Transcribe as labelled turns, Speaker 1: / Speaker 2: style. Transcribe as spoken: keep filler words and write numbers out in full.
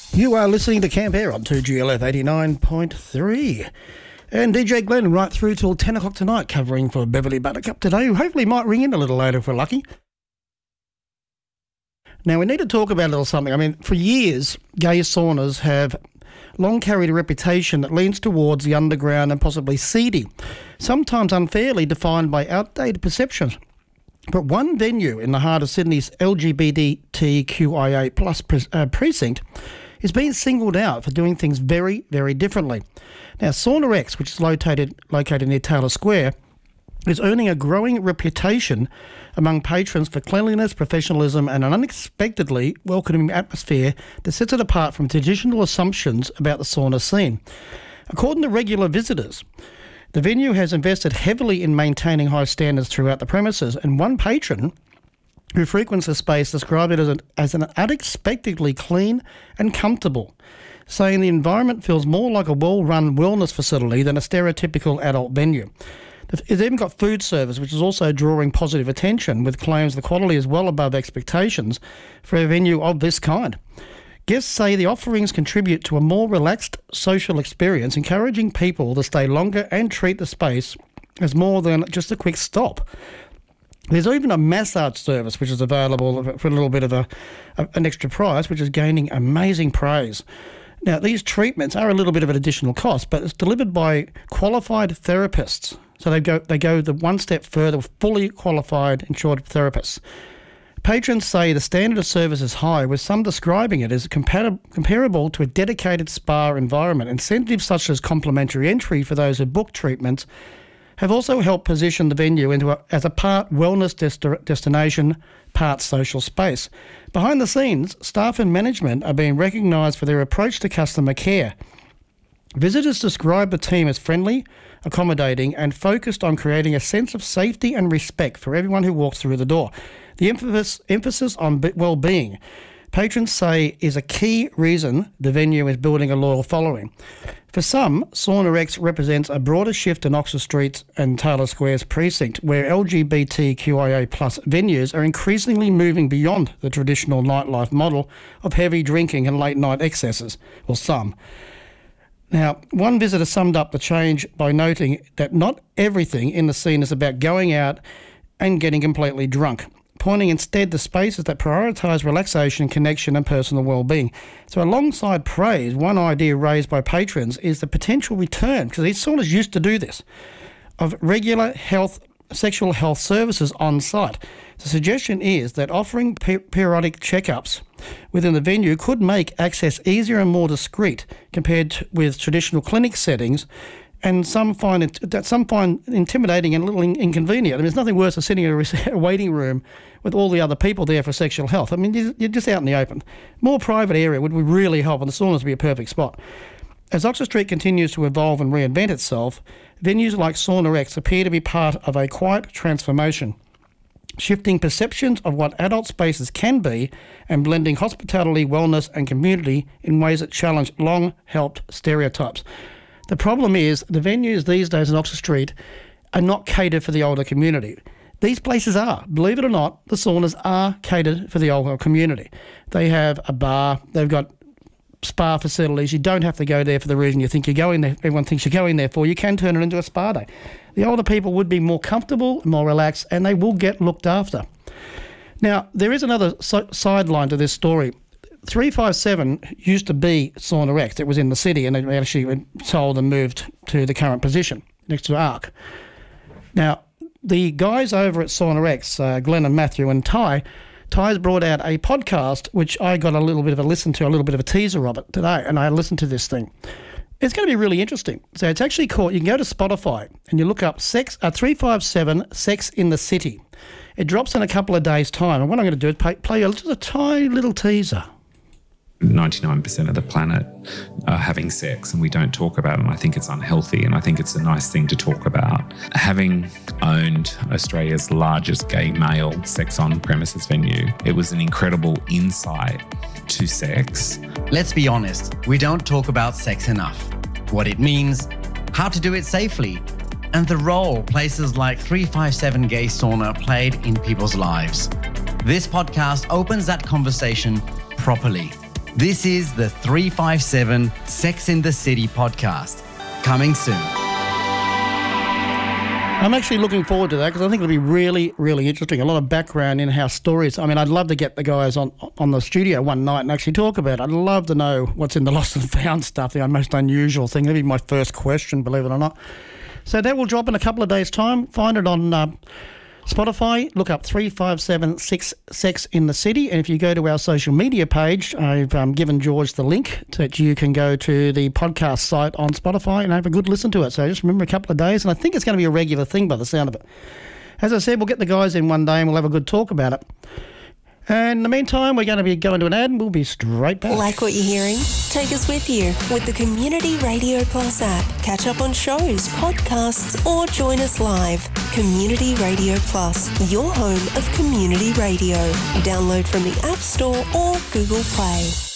Speaker 1: You are listening to Camp Air on two G L F eighty-nine point three. And D J Glenn right through till ten o'clock tonight, covering for Beverly Buttercup today, who hopefully might ring in a little later if we're lucky. Now, we need to talk about a little something. I mean, for years, gay saunas have long carried a reputation that leans towards the underground and possibly seedy, sometimes unfairly defined by outdated perceptions. But one venue in the heart of Sydney's L G B T Q I A plus pre- uh, precinct is being singled out for doing things very, very differently. Now, Sauna X, which is located located near Taylor Square, is earning a growing reputation among patrons for cleanliness, professionalism and an unexpectedly welcoming atmosphere that sets it apart from traditional assumptions about the sauna scene. According to regular visitors, the venue has invested heavily in maintaining high standards throughout the premises, and one patron who frequents the space described it as an, as an unexpectedly clean and comfortable, saying the environment feels more like a well-run wellness facility than a stereotypical adult venue. It's even got food service, which is also drawing positive attention, with claims the quality is well above expectations for a venue of this kind. Guests say the offerings contribute to a more relaxed social experience, encouraging people to stay longer and treat the space as more than just a quick stop. There's even a massage service which is available for a little bit of a, a an extra price, which is gaining amazing praise. Now, these treatments are a little bit of an additional cost, but it's delivered by qualified therapists. So they go they go the one step further with fully qualified insured therapists. Patrons say the standard of service is high, with some describing it as compar- comparable to a dedicated spa environment. Incentives such as complimentary entry for those who book treatments have also helped position the venue into a, as a part wellness dest- destination, part social space. Behind the scenes, staff and management are being recognised for their approach to customer care. Visitors describe the team as friendly, accommodating and focused on creating a sense of safety and respect for everyone who walks through the door. The emphasis, emphasis on well-being, patrons say, is a key reason the venue is building a loyal following. For some, Sauna X represents a broader shift in Oxford Street and Taylor Square's precinct, where L G B T Q I A plus venues are increasingly moving beyond the traditional nightlife model of heavy drinking and late-night excesses, or some. Now, one visitor summed up the change by noting that not everything in the scene is about going out and getting completely drunk, pointing instead to spaces that prioritise relaxation, connection and personal well-being. So alongside praise, one idea raised by patrons is the potential return, because these saunas used to do this, of regular health, sexual health services on site. The suggestion is that offering pe- periodic checkups within the venue could make access easier and more discreet compared to, with traditional clinic settings, and some find it, that some find intimidating and a little in, inconvenient. I mean, there's nothing worse than sitting in a, re- a waiting room with all the other people there for sexual health. I mean, you're, you're just out in the open. More private area would really help, and the saunas would be a perfect spot. As Oxford Street continues to evolve and reinvent itself, venues like Sauna X appear to be part of a quiet transformation, shifting perceptions of what adult spaces can be and blending hospitality, wellness and community in ways that challenge long-held stereotypes. The problem is the venues these days in Oxford Street are not catered for the older community. These places are. Believe it or not, the saunas are catered for the older community. They have a bar, they've got spa facilities. You don't have to go there for the reason you think you're going there. Everyone thinks you're going there for. You can turn it into a spa day. The older people would be more comfortable, more relaxed, and they will get looked after. Now, there is another so- sideline to this story. three five seven used to be Sauna X. It was in the city, and it actually sold and moved to the current position next to Arc. Now, the guys over at Sauna X, uh, Glenn and Matthew and Ty, Ty's brought out a podcast, which I got a little bit of a listen to, a little bit of a teaser of it today, and I listened to this thing. It's going to be really interesting. So it's actually called, you can go to Spotify and you look up Sex, uh, three five seven Sex in the City. It drops in a couple of days' time, and what I'm going to do is play, play a, just a tiny little teaser.
Speaker 2: ninety-nine percent of the planet are having sex and we don't talk about it, and I think it's unhealthy, and I think it's a nice thing to talk about. Having owned Australia's largest gay male sex on premises venue, it was an incredible insight to sex.
Speaker 3: Let's be honest, we don't talk about sex enough. What it means, how to do it safely, and the role places like three five seven Gay Sauna played in people's lives. This podcast opens that conversation properly. This is the three five seven Sex in the City podcast. Coming soon.
Speaker 1: I'm actually looking forward to that because I think it'll be really, really interesting. A lot of background in-house stories. I mean, I'd love to get the guys on on the studio one night and actually talk about it. I'd love to know what's in the lost and found stuff, the most unusual thing. That'd be my first question, believe it or not. So that will drop in a couple of days' time. Find it on uh, Spotify. Look up three five seven six Sex in the City. And if you go to our social media page, I've um, given George the link that you can go to the podcast site on Spotify and have a good listen to it. So just remember a couple of days. And I think it's going to be a regular thing by the sound of it. As I said, we'll get the guys in one day and we'll have a good talk about it. And in the meantime, we're going to be going to an ad and we'll be straight back.
Speaker 4: Like what you're hearing? Take us with you with the Community Radio Plus app. Catch up on shows, podcasts, or join us live. Community Radio Plus, your home of community radio. Download from the App Store or Google Play.